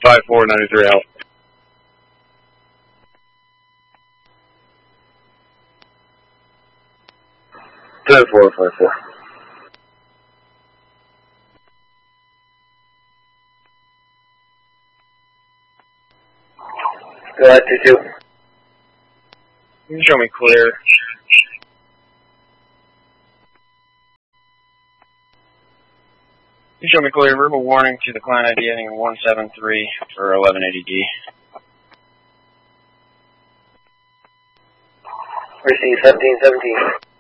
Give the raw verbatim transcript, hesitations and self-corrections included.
five four ninety-three out. ten four five four. Go ahead, two two. You can show me clear. You show me clear. Verbal warning to the client I D ending in one seven three for eleven eighty D. Receive seventeen seventeen.